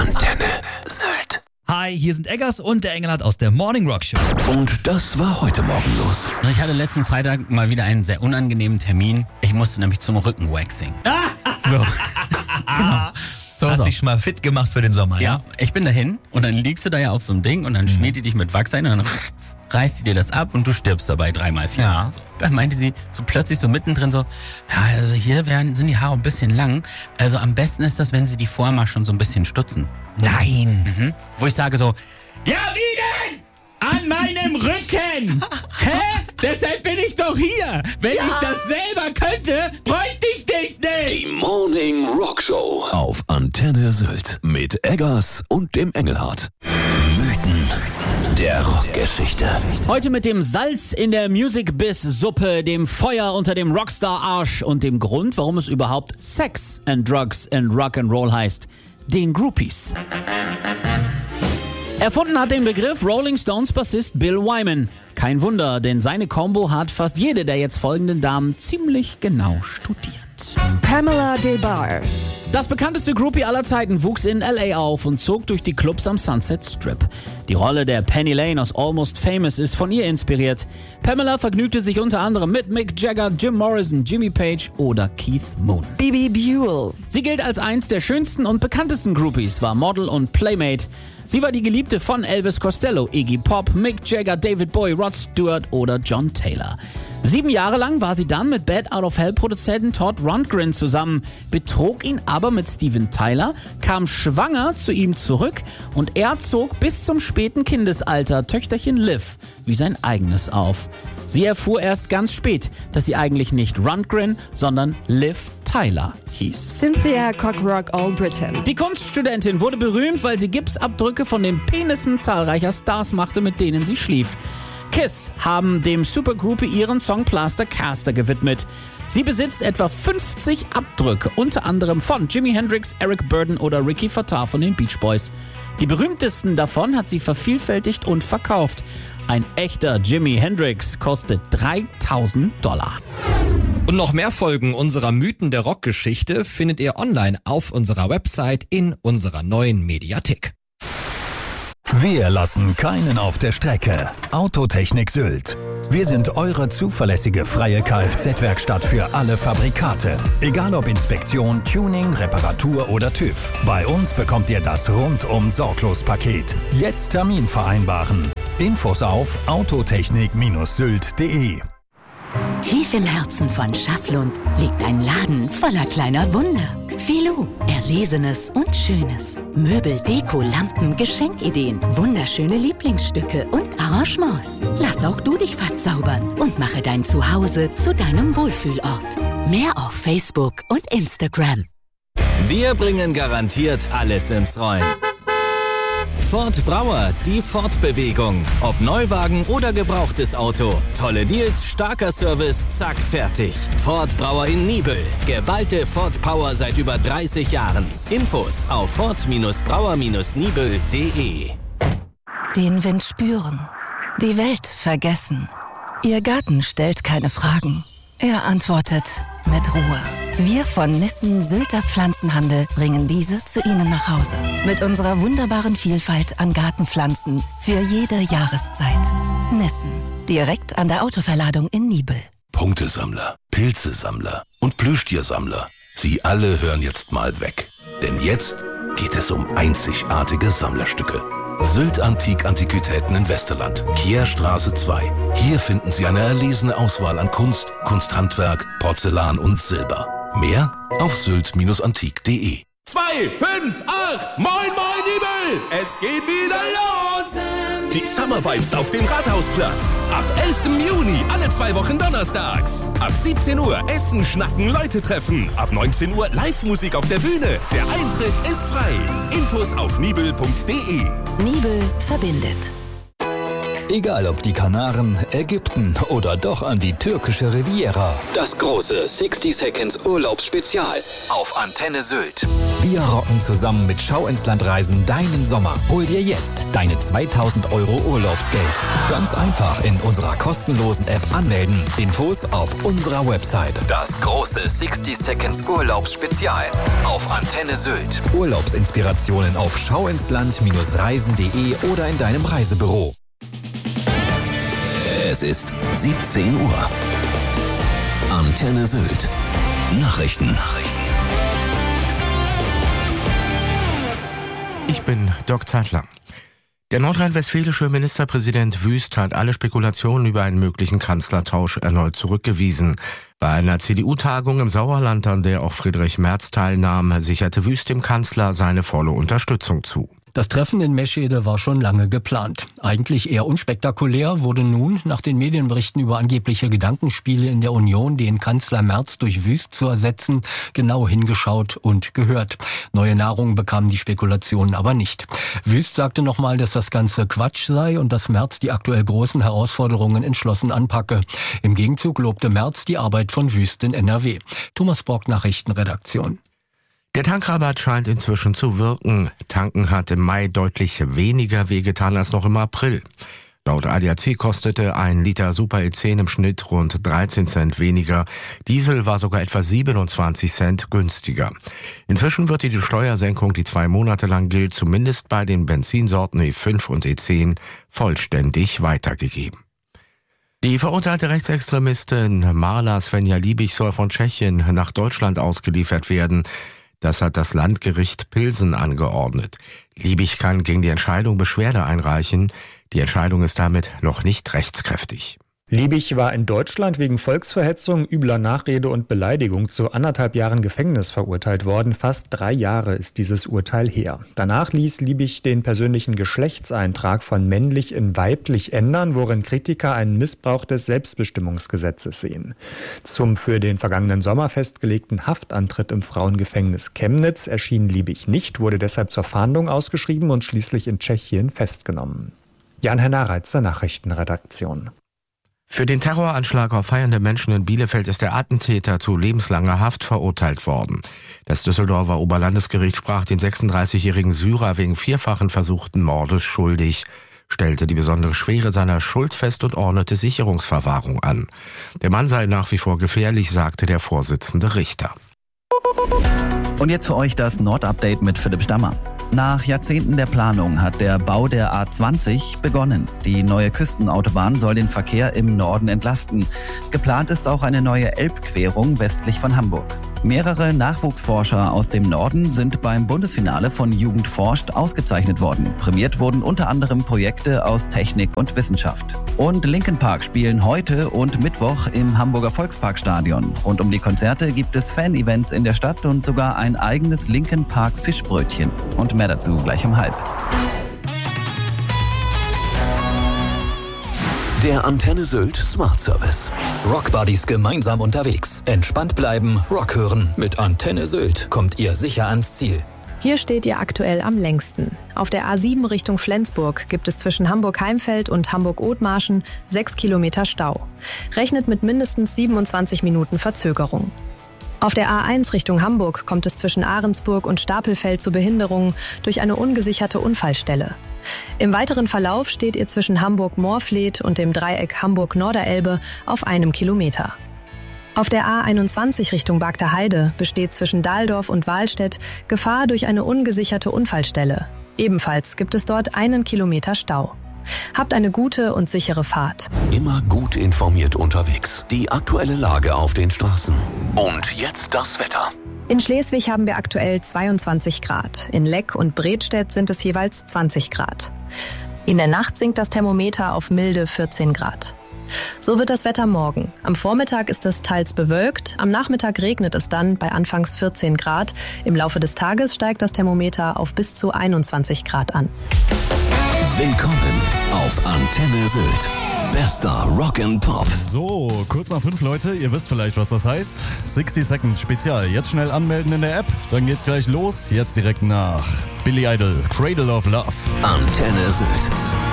Antenne Sylt. Hi, hier sind Eggers und der Engelhardt aus der Morning Rock Show. Und das war heute Morgen los. Ich hatte letzten Freitag mal wieder einen sehr unangenehmen Termin. Ich musste nämlich zum Rückenwaxing. So. Genau. Hast dich schon mal fit gemacht für den Sommer, Ja, ich bin dahin und dann liegst du da ja auf so einem Ding und dann schmiert die dich mit Wachs ein und dann reißt sie dir das ab und du stirbst dabei 3x4. Ja. So. Dann meinte sie so plötzlich so mittendrin so, ja, also hier sind die Haare ein bisschen lang. Also am besten ist das, wenn sie die vorher mal schon so ein bisschen stutzen. Nein. Wo ich sage so, ja, wie denn? An meinem Rücken! Hä? Deshalb bin ich doch hier! Wenn ich das selber könnte, bräuchte ich dich nicht! Die Morning Rock Show auf Antenne Sylt mit Eggers und dem Engelhardt. Mythen der Rockgeschichte. Heute mit dem Salz in der Music-Biz-Suppe, dem Feuer unter dem Rockstar-Arsch und dem Grund, warum es überhaupt Sex and Drugs and Rock'n'Roll heißt. Den Groupies. Erfunden hat den Begriff Rolling Stones Bassist Bill Wyman. Kein Wunder, denn seine Combo hat fast jede der jetzt folgenden Damen ziemlich genau studiert. Pamela Des Barres. Das bekannteste Groupie aller Zeiten wuchs in L.A. auf und zog durch die Clubs am Sunset Strip. Die Rolle der Penny Lane aus Almost Famous ist von ihr inspiriert. Pamela vergnügte sich unter anderem mit Mick Jagger, Jim Morrison, Jimmy Page oder Keith Moon. Bebe Buell. Sie gilt als eins der schönsten und bekanntesten Groupies, war Model und Playmate. Sie war die Geliebte von Elvis Costello, Iggy Pop, Mick Jagger, David Bowie, Rod Stewart oder John Taylor. 7 Jahre lang war sie dann mit Bad Out of Hell Produzenten Todd Rundgren zusammen, betrog ihn aber mit Steven Tyler, kam schwanger zu ihm zurück und er zog bis zum späten Kindesalter Töchterchen Liv wie sein eigenes auf. Sie erfuhr erst ganz spät, dass sie eigentlich nicht Rundgren, sondern Liv Tyler hieß. Cynthia Cockrock Albritton. Die Kunststudentin wurde berühmt, weil sie Gipsabdrücke von den Penissen zahlreicher Stars machte, mit denen sie schlief. Kiss haben dem Supergroupie ihren Song Plaster Caster gewidmet. Sie besitzt etwa 50 Abdrücke, unter anderem von Jimi Hendrix, Eric Burdon oder Ricky Fattar von den Beach Boys. Die berühmtesten davon hat sie vervielfältigt und verkauft. Ein echter Jimi Hendrix kostet $3.000. Und noch mehr Folgen unserer Mythen der Rockgeschichte findet ihr online auf unserer Website in unserer neuen Mediathek. Wir lassen keinen auf der Strecke. Autotechnik Sylt. Wir sind eure zuverlässige freie Kfz-Werkstatt für alle Fabrikate. Egal ob Inspektion, Tuning, Reparatur oder TÜV. Bei uns bekommt ihr das Rundum-Sorglos-Paket. Jetzt Termin vereinbaren. Infos auf autotechnik-sylt.de. Tief im Herzen von Schafflund liegt ein Laden voller kleiner Wunder. Filou, Erlesenes und Schönes. Möbel, Deko, Lampen, Geschenkideen, wunderschöne Lieblingsstücke und Arrangements. Lass auch du dich verzaubern und mache dein Zuhause zu deinem Wohlfühlort. Mehr auf Facebook und Instagram. Wir bringen garantiert alles ins Rollen. Ford Brauer, die Fortbewegung. Ob Neuwagen oder gebrauchtes Auto. Tolle Deals, starker Service, zack, fertig. Ford Brauer in Nibel. Geballte Ford Power seit über 30 Jahren. Infos auf ford-brauer-nibel.de. Den Wind spüren. Die Welt vergessen. Ihr Garten stellt keine Fragen. Er antwortet mit Ruhe. Wir von Nissen Sylter Pflanzenhandel bringen diese zu Ihnen nach Hause. Mit unserer wunderbaren Vielfalt an Gartenpflanzen für jede Jahreszeit. Nissen. Direkt an der Autoverladung in Nibel. Punktesammler, Pilzesammler und Plüschtiersammler. Sie alle hören jetzt mal weg. Denn jetzt geht es um einzigartige Sammlerstücke. Sylt Antiquitäten in Westerland, Kierstraße 2. Hier finden Sie eine erlesene Auswahl an Kunst, Kunsthandwerk, Porzellan und Silber. Mehr auf sylt-antik.de. 2, 5, 8, moin moin Nibel! Es geht wieder los! Die Summer Vibes auf dem Rathausplatz. Ab 11. Juni, alle 2 Wochen donnerstags. Ab 17 Uhr Essen, Schnacken, Leute treffen. Ab 19 Uhr Live-Musik auf der Bühne. Der Eintritt ist frei. Infos auf nibel.de. Nibel verbindet. Egal ob die Kanaren, Ägypten oder doch an die türkische Riviera. Das große 60 Seconds Urlaubsspezial auf Antenne Sylt. Wir rocken zusammen mit Schau ins Land Reisen deinen Sommer. Hol dir jetzt deine 2.000 € Urlaubsgeld. Ganz einfach in unserer kostenlosen App anmelden. Infos auf unserer Website. Das große 60 Seconds Urlaubsspezial auf Antenne Sylt. Urlaubsinspirationen auf schauinsland-reisen.de oder in deinem Reisebüro. Es ist 17 Uhr. Antenne Sylt. Nachrichten. Ich bin Dirk Zeitler. Der nordrhein-westfälische Ministerpräsident Wüst hat alle Spekulationen über einen möglichen Kanzlertausch erneut zurückgewiesen. Bei einer CDU-Tagung im Sauerland, an der auch Friedrich Merz teilnahm, sicherte Wüst dem Kanzler seine volle Unterstützung zu. Das Treffen in Meschede war schon lange geplant. Eigentlich eher unspektakulär wurde nun, nach den Medienberichten über angebliche Gedankenspiele in der Union, den Kanzler Merz durch Wüst zu ersetzen, genau hingeschaut und gehört. Neue Nahrung bekamen die Spekulationen aber nicht. Wüst sagte nochmal, dass das Ganze Quatsch sei und dass Merz die aktuell großen Herausforderungen entschlossen anpacke. Im Gegenzug lobte Merz die Arbeit von Wüst in NRW. Thomas Borg, Nachrichtenredaktion. Der Tankrabatt scheint inzwischen zu wirken. Tanken hat im Mai deutlich weniger wehgetan als noch im April. Laut ADAC kostete ein Liter Super E10 im Schnitt rund 13 Cent weniger. Diesel war sogar etwa 27 Cent günstiger. Inzwischen wird die Steuersenkung, die 2 Monate lang gilt, zumindest bei den Benzinsorten E5 und E10 vollständig weitergegeben. Die verurteilte Rechtsextremistin Marla Svenja Liebig soll von Tschechien nach Deutschland ausgeliefert werden. Das hat das Landgericht Pilsen angeordnet. Liebig kann gegen die Entscheidung Beschwerde einreichen. Die Entscheidung ist damit noch nicht rechtskräftig. Liebig war in Deutschland wegen Volksverhetzung, übler Nachrede und Beleidigung zu 1,5 Jahren Gefängnis verurteilt worden. Fast 3 Jahre ist dieses Urteil her. Danach ließ Liebig den persönlichen Geschlechtseintrag von männlich in weiblich ändern, worin Kritiker einen Missbrauch des Selbstbestimmungsgesetzes sehen. Zum für den vergangenen Sommer festgelegten Haftantritt im Frauengefängnis Chemnitz erschien Liebig nicht, wurde deshalb zur Fahndung ausgeschrieben und schließlich in Tschechien festgenommen. Jan-Henner Reitzer, Nachrichtenredaktion. Für den Terroranschlag auf feiernde Menschen in Bielefeld ist der Attentäter zu lebenslanger Haft verurteilt worden. Das Düsseldorfer Oberlandesgericht sprach den 36-jährigen Syrer wegen 4-fachen versuchten Mordes schuldig, stellte die besondere Schwere seiner Schuld fest und ordnete Sicherungsverwahrung an. Der Mann sei nach wie vor gefährlich, sagte der Vorsitzende Richter. Und jetzt für euch das Nord-Update mit Philipp Stammer. Nach Jahrzehnten der Planung hat der Bau der A20 begonnen. Die neue Küstenautobahn soll den Verkehr im Norden entlasten. Geplant ist auch eine neue Elbquerung westlich von Hamburg. Mehrere Nachwuchsforscher aus dem Norden sind beim Bundesfinale von Jugend forscht ausgezeichnet worden. Prämiert wurden unter anderem Projekte aus Technik und Wissenschaft. Und Linkin Park spielen heute und Mittwoch im Hamburger Volksparkstadion. Rund um die Konzerte gibt es Fan-Events in der Stadt und sogar ein eigenes Linkin Park Fischbrötchen. Und mehr dazu gleich um 12:30. Der Antenne Sylt Smart Service. Rockbuddies gemeinsam unterwegs. Entspannt bleiben, Rock hören. Mit Antenne Sylt kommt ihr sicher ans Ziel. Hier steht ihr aktuell am längsten. Auf der A7 Richtung Flensburg gibt es zwischen Hamburg-Heimfeld und Hamburg-Othmarschen 6 Kilometer Stau. Rechnet mit mindestens 27 Minuten Verzögerung. Auf der A1 Richtung Hamburg kommt es zwischen Ahrensburg und Stapelfeld zu Behinderungen durch eine ungesicherte Unfallstelle. Im weiteren Verlauf steht ihr zwischen Hamburg-Moorfleet und dem Dreieck Hamburg-Norderelbe auf 1 Kilometer. Auf der A21 Richtung Bagder Heide besteht zwischen Dahldorf und Wahlstedt Gefahr durch eine ungesicherte Unfallstelle. Ebenfalls gibt es dort 1 Kilometer Stau. Habt eine gute und sichere Fahrt. Immer gut informiert unterwegs. Die aktuelle Lage auf den Straßen. Und jetzt das Wetter. In Schleswig haben wir aktuell 22 Grad. In Leck und Bredstedt sind es jeweils 20 Grad. In der Nacht sinkt das Thermometer auf milde 14 Grad. So wird das Wetter morgen. Am Vormittag ist es teils bewölkt, am Nachmittag regnet es dann bei anfangs 14 Grad. Im Laufe des Tages steigt das Thermometer auf bis zu 21 Grad an. Willkommen auf Antenne Sylt. Bester Rock and Pop. So, kurz nach 5, Leute. Ihr wisst vielleicht, was das heißt. 60 Seconds Spezial. Jetzt schnell anmelden in der App. Dann geht's gleich los. Jetzt direkt nach Billy Idol, Cradle of Love. Antenne Sylt.